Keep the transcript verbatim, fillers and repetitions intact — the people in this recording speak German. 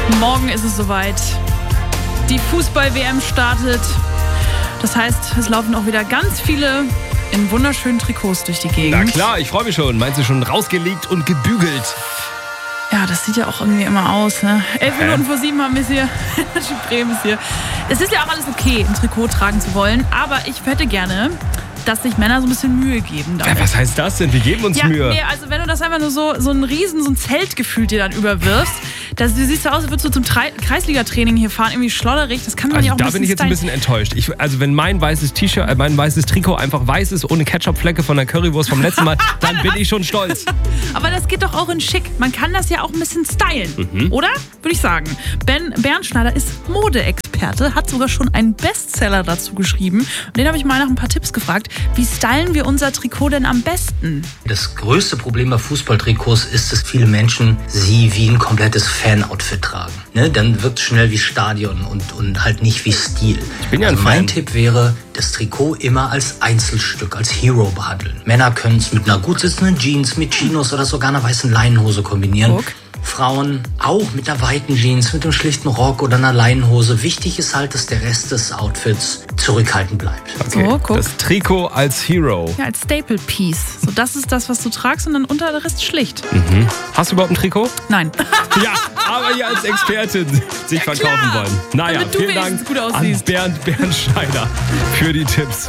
Morgen ist es soweit. Die Fußball-W M startet. Das heißt, es laufen auch wieder ganz viele in wunderschönen Trikots durch die Gegend. Na klar, ich freue mich schon. Meinst du schon rausgelegt und gebügelt? Ja, das sieht ja auch irgendwie immer aus. Ne? Elf Minuten vor sieben haben wir es hier. Bremen ist hier. Es ist ja auch alles okay, ein Trikot tragen zu wollen. Aber ich hätte gerne, dass sich Männer so ein bisschen Mühe geben damit. Ja, was heißt das denn? Wir geben uns ja, Mühe. Nee, also wenn du das einfach nur so, so ein Riesen, so ein Zeltgefühl dir dann überwirfst, das, du siehst so aus, als würdest du zum Tre- Kreisliga-Training hier fahren, irgendwie schlodderig, das kann man Also ja auch da ein bin ich jetzt stylen. ein bisschen enttäuscht. Ich, also wenn mein weißes T-Shirt, äh, mein weißes Trikot einfach weiß ist, ohne Ketchupflecke von der Currywurst vom letzten Mal, dann bin ich schon stolz. Aber das geht doch auch in schick. Man kann das ja auch ein bisschen stylen, Mhm. oder? Würde ich sagen. Ben Bernschneider ist Modeexperte, hat sogar schon einen Bestseller dazu geschrieben. Und den habe ich mal nach ein paar Tipps gefragt. Wie stylen wir unser Trikot denn am besten? Das größte Problem bei Fußballtrikots ist, dass viele Menschen sie wie ein komplettes Fan-Outfit tragen. Ne? Dann wirkt es schnell wie Stadion und, und halt nicht wie Stil. Ich bin ja ein also mein Fan. Tipp wäre, das Trikot immer als Einzelstück, als Hero behandeln. Männer können es mit einer gut sitzenden Jeans, mit Chinos oder sogar einer weißen Leinenhose kombinieren. Guck. Frauen auch mit einer weiten Jeans, mit einem schlichten Rock oder einer Leinenhose. Wichtig ist halt, dass der Rest des Outfits zurückhaltend bleibt. Okay, So, guck. das Trikot als Hero. Ja, als Staple Piece. So, das ist das, was du tragst und dann unter der Rest schlicht. Mhm. Hast du überhaupt ein Trikot? Nein. Ja, aber hier als Expertin sich Ja, verkaufen klar. wollen. Naja, Damit du vielen Dank wenigstens gut an aussiehst. Bernd Bernschneider für die Tipps.